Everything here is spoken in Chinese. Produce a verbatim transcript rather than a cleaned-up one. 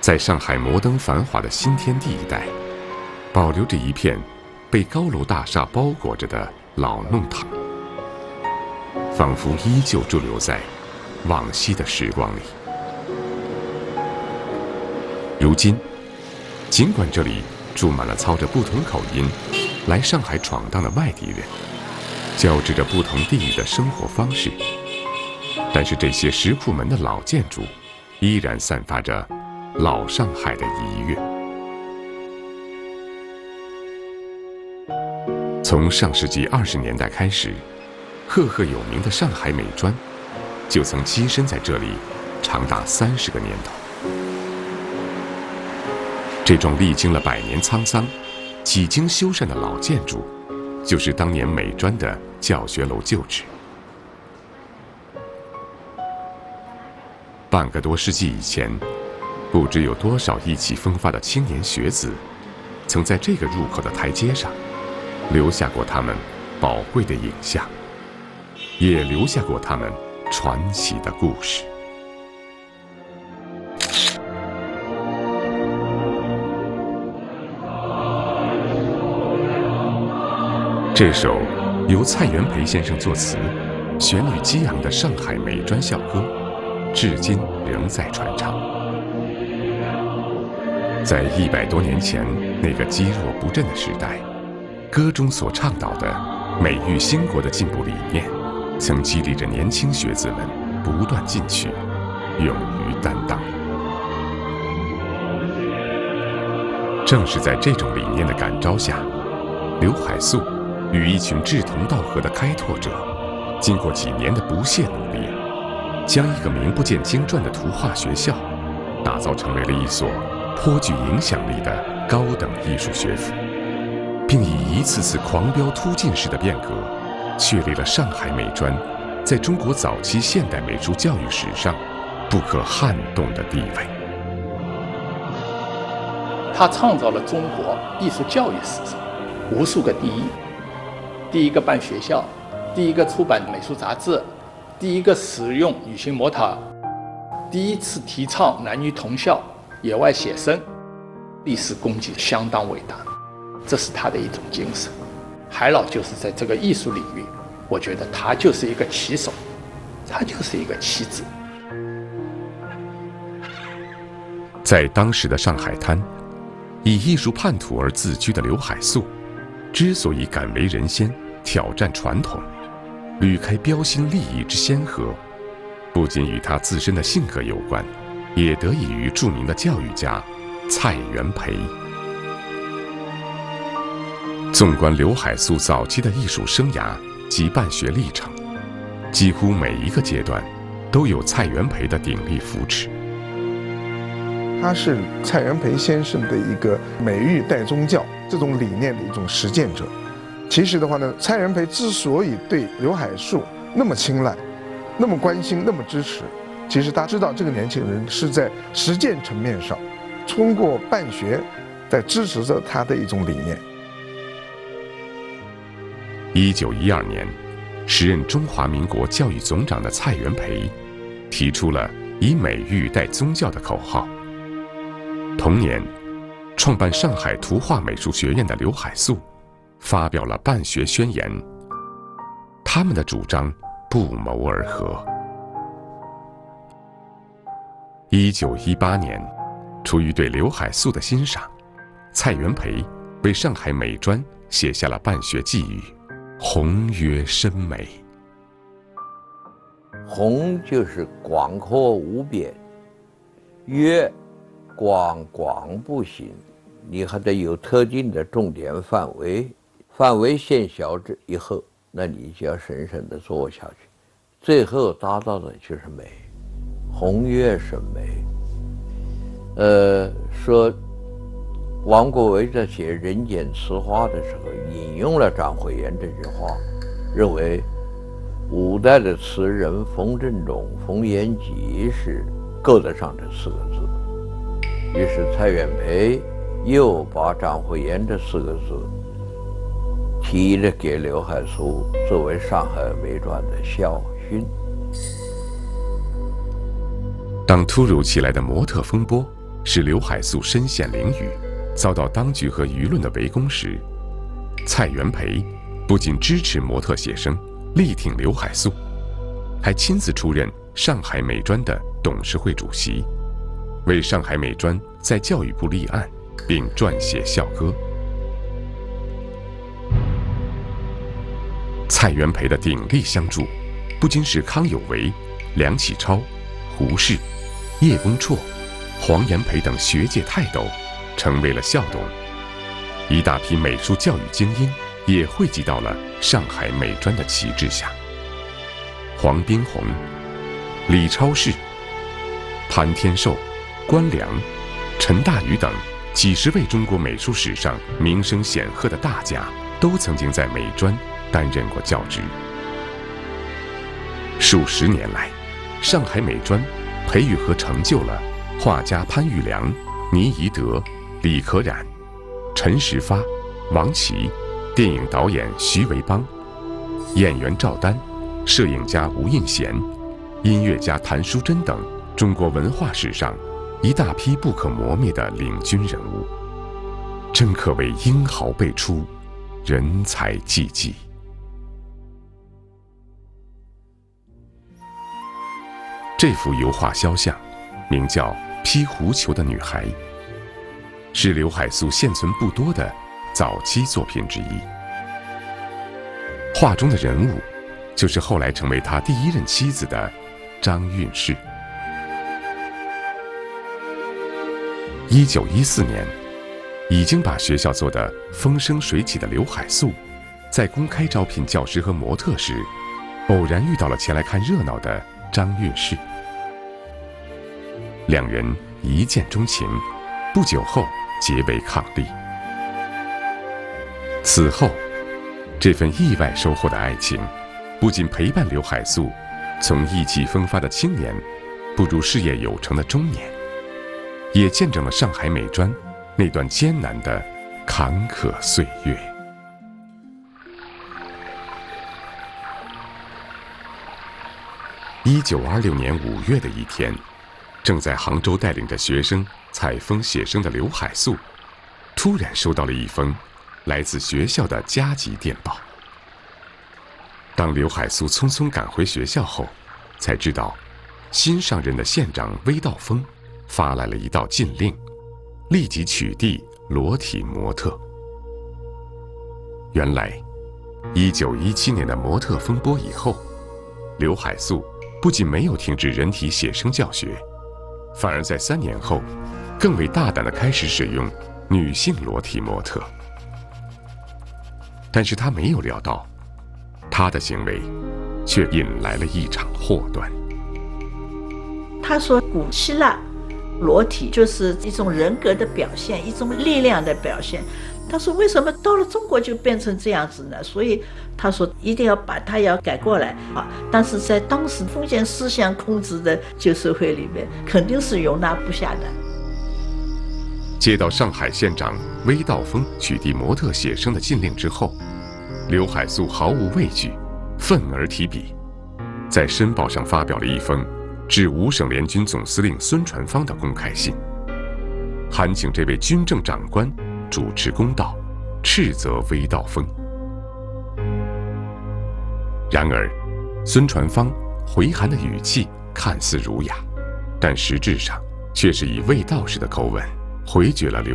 在上海摩登繁华的新天地一带，保留着一片被高楼大厦包裹着的老弄堂，仿佛依旧驻留在往昔的时光里。如今，尽管这里住满了操着不同口音来上海闯荡的外地人，交织着不同地域的生活方式，但是这些石库门的老建筑依然散发着老上海的怡悦。从上世纪二十年代开始，赫赫有名的上海美专就曾栖身在这里长达三十个年头。这种历经了百年沧桑、几经修缮的老建筑，就是当年美专的教学楼旧址。半个多世纪以前，不知有多少意气风发的青年学子，曾在这个入口的台阶上留下过他们宝贵的影像，也留下过他们传奇的故事。这首由蔡元培先生作词、旋律激昂的上海美专校歌，至今仍在传唱。在一百多年前那个积弱不振的时代，歌中所倡导的美育兴国的进步理念，曾激励着年轻学子们不断进取，勇于担当。正是在这种理念的感召下，刘海粟与一群志同道合的开拓者，经过几年的不懈努力，将一个名不见经传的图画学校打造成为了一所颇具影响力的高等艺术学府，并以一次次狂飙突进式的变革，确立了上海美专在中国早期现代美术教育史上不可撼动的地位。 他创造了中国艺术教育史上无数个第一：第一个办学校，第一个出版美术杂志，第一个使用女性模特，第一次提倡男女同校、野外写生，历史功绩相当伟大，这是他的一种精神。海老就是在这个艺术领域，我觉得他就是一个旗手，他就是一个旗子。 在当时的上海滩，以艺术叛徒而自居的刘海粟，之所以敢为人先，挑战传统，屡开标新立异之先河，不仅与他自身的性格有关，也得益于著名的教育家蔡元培。纵观刘海粟早期的艺术生涯及办学历程，几乎每一个阶段都有蔡元培的鼎力扶持。 他是蔡元培先生的一个美育带宗教这种理念的一种实践者。其实的话呢，蔡元培之所以对刘海粟那么青睐、那么关心、那么支持，其实他知道这个年轻人是在实践层面上，通过办学，在支持着他的一种理念。 一九一二年，时任中华民国教育总长的蔡元培提出了以美育带宗教的口号。同年，创办上海图画美术学院的刘海粟发表了办学宣言，他们的主张不谋而合。一九一八年，出于对刘海粟的欣赏，蔡元培为上海美专写下了办学寄语：宏曰深美。 宏就是广阔无边，约广广不行，你还得有特定的重点范围，范围线小之以后，那你就要深深地做下去，最后达到的就是美，宏曰深美。呃，说王国维在写《人间词话》的时候引用了张惠言这句话，认为五代的词人冯振中、冯延吉是够得上这四个字。于是蔡元培又把张惠言这四个字提了给刘海粟，作为上海美专的校训。 当突如其来的模特风波使刘海粟身陷囹圄，遭到当局和舆论的围攻时，蔡元培不仅支持模特写生，力挺刘海粟，还亲自出任上海美专的董事会主席，为上海美专在教育部立案，并撰写校歌。蔡元培的鼎力相助，不仅使康有为、梁启超、胡适、叶公绰、黄炎培等学界泰斗成为了校董，一大批美术教育精英也汇集到了上海美专的旗帜下。黄宾虹、李超市、潘天寿、关良、陈大禹等几十位中国美术史上名声显赫的大家，都曾经在美专担任过教职。数十年来，上海美专培育和成就了画家潘玉良、倪宜德、李可染、陈实发、王琦，电影导演徐维邦，演员赵丹，摄影家吴应贤，音乐家谭淑珍等中国文化史上一大批不可磨灭的领军人物，真可谓英豪辈出，人才济济。这幅油画肖像名叫《披狐裘的女孩》，是刘海粟现存不多的早期作品之一。画中的人物就是后来成为他第一任妻子的张韵士。一九一四年，已经把学校做得风生水起的刘海粟，在公开招聘教师和模特时，偶然遇到了前来看热闹的张韵士。两人一见钟情，不久后结为伉俪。此后，这份意外收获的爱情，不仅陪伴刘海粟从意气风发的青年步入事业有成的中年，也见证了上海美专那段艰难的坎坷岁月。一九二六年五月的一天，正在杭州带领着学生采风写生的刘海粟，突然收到了一封来自学校的加急电报。当刘海粟匆匆赶回学校后，才知道新上任的县长魏道峰发来了一道禁令，立即取缔裸体模特。原来一九一七年的模特风波以后，刘海粟不仅没有停止人体写生教学，反而在三年后更为大胆地开始使用女性裸体模特。但是他没有料到，他的行为却引来了一场祸端。 他说古希腊裸体就是一种人格的表现，一种力量的表现。他说为什么到了中国就变成这样子呢？所以他说一定要把它要改过来啊！但是在当时封建思想控制的旧社会里面，肯定是容纳不下的。 接到上海县长魏道峰取缔模特写生的禁令之后，刘海粟毫无畏惧，愤而提笔，在《申报》上发表了一封致五省联军总司令孙传芳的公开信，函请这位军政长官主持公道，斥责魏道峰。然而，孙传芳回函的语气看似儒雅，但实质上却是以卫道士的口吻回绝了刘